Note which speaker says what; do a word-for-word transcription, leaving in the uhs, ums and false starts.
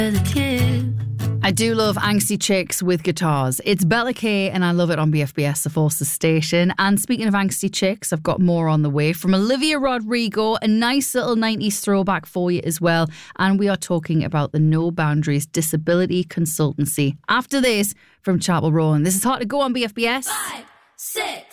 Speaker 1: I do love angsty chicks with guitars. It's Bella K and I love it on B F B S, the Forces station. And speaking of angsty chicks, I've got more on the way from Olivia Rodrigo, a nice little nineties throwback for you as well. And we are talking about the No Boundaries Disability Consultancy. After this, from Chapel Rowan, this is Hard to Go on B F B S.
Speaker 2: Five, six.